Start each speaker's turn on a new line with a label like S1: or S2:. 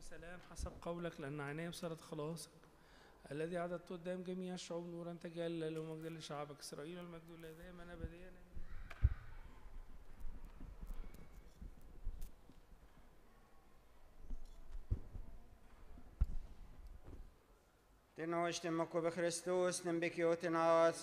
S1: السلام حسب قولك، لأن عيني بصرت خلاصك. الذي عددت قدام جميع الشعوب نورا تجلى، ومجد لشعبك إسرائيل، والمجد لله دائما أبديا.
S2: تنوشتمك بخريستوس نمبكيوتنا